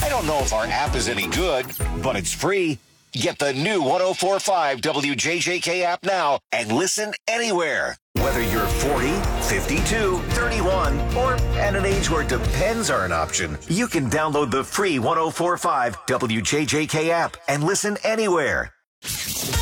I don't know if our app is any good, but it's free. Get the new 104.5 WJJK app now and listen anywhere. Whether you're 40, 52, 31, or at an age where depends are an option, you can download the free 104.5 WJJK app and listen anywhere.